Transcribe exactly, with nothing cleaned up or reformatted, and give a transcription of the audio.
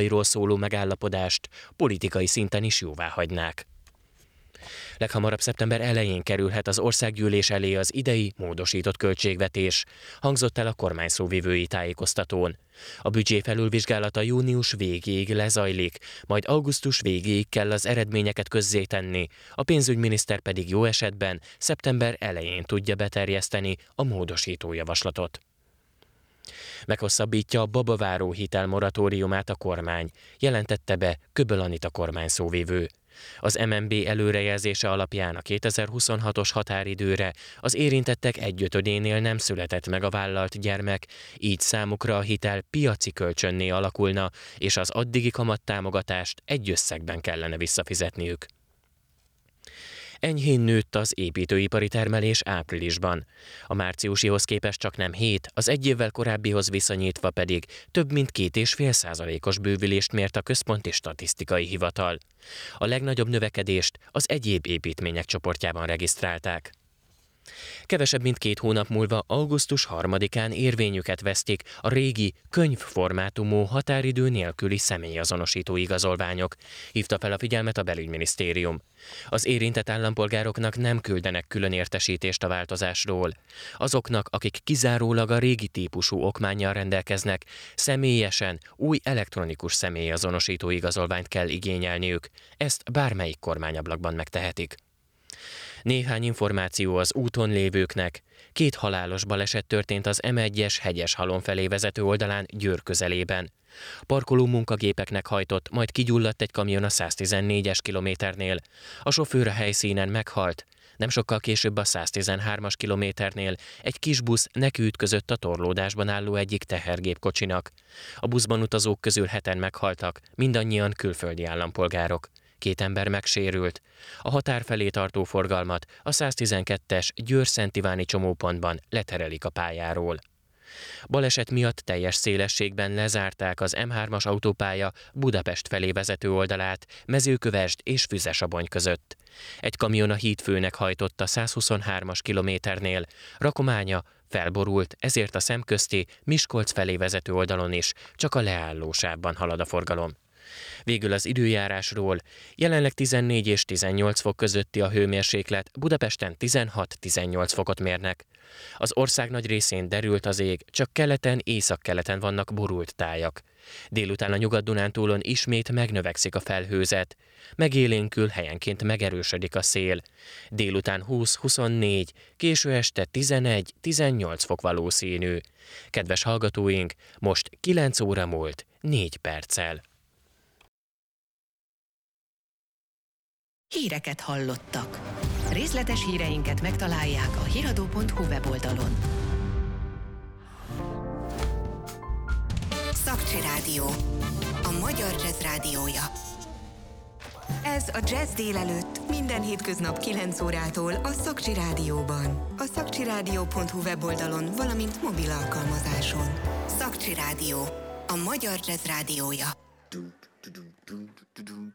ról szóló megállapodást politikai szinten is jóváhagynák. Leghamarabb szeptember elején kerülhet az országgyűlés elé az idei módosított költségvetés, hangzott el a kormány szóvivői tájékoztatón. A büdzsé felülvizsgálata június végéig lezajlik, majd augusztus végéig kell az eredményeket közzétenni, a pénzügyminiszter pedig jó esetben szeptember elején tudja beterjeszteni a módosító javaslatot. Meghosszabbítja a babaváró hitel moratóriumát a kormány, jelentette be Köböl Anita kormány szóvivő. Az em en bé előrejelzése alapján a kétezer-huszonhatos határidőre az érintettek egyötödénél nem született meg a vállalt gyermek, így számukra a hitel piaci kölcsönné alakulna, és az addigi kamattámogatást egy összegben kellene visszafizetniük. Enyhén nőtt az építőipari termelés áprilisban. A márciusihoz képest csak nem hét, az egy évvel korábbihoz viszonyítva pedig több mint két és fél százalékos bővülést mért a Központi Statisztikai Hivatal. A legnagyobb növekedést az egyéb építmények csoportjában regisztrálták. Kevesebb mint két hónap múlva augusztus harmadikán érvényüket vesztik a régi könyvformátumú határidő nélküli személyazonosító igazolványok, hívta fel a figyelmet a belügyminisztérium. Az érintett állampolgároknak nem küldenek külön értesítést a változásról. Azoknak, akik kizárólag a régi típusú okmánnyal rendelkeznek, személyesen új elektronikus személyazonosító igazolványt kell igényelniük. Ezt bármelyik kormányablakban megtehetik. Néhány információ az úton lévőknek. Két halálos baleset történt az em egyes Hegyeshalom felé vezető oldalán Győr közelében. Parkoló munkagépeknek hajtott, majd kigyulladt egy kamion a száztizennégyes kilométernél. A sofőr a helyszínen meghalt. Nem sokkal később a száztizenhármas kilométernél egy kis busz nekiütközött a torlódásban álló egyik tehergépkocsinak. A buszban utazók közül heten meghaltak, mindannyian külföldi állampolgárok. Két ember megsérült. A határ felé tartó forgalmat a száztizenkettes Győr-Szent Iváni csomópontban leterelik a pályáról. Baleset miatt teljes szélességben lezárták az em hármas autópálya Budapest felé vezető oldalát Mezőkövesd és Füzesabony között. Egy kamion a hídfőnek hajtott a százhuszonhármas kilométernél, rakománya felborult, ezért a szemközti Miskolc felé vezető oldalon is csak a leállósávban halad a forgalom. Végül az időjárásról. Jelenleg tizennégy és tizennyolc fok közötti a hőmérséklet, Budapesten tizenhat-tizennyolc fokot mérnek. Az ország nagy részén derült az ég, csak keleten, északkeleten vannak borult tájak. Délután a Nyugat-Dunántúlon ismét megnövekszik a felhőzet. Megélénkül, helyenként megerősödik a szél. Délután húsz-huszonnégy, késő este tizenegy-tizennyolc fok valószínű. Kedves hallgatóink, most kilenc óra múlt négy perccel. Híreket hallottak. Részletes híreinket megtalálják a hiradó pont hu weboldalon. Szakcsi Rádió, a magyar jazz rádiója. Ez a Jazz délelőtt minden hétköznap kilenc órától a Szakcsi Rádióban. A szakcsirádió pont hu weboldalon, valamint mobil alkalmazáson. Szakcsi Rádió, a magyar jazz rádiója.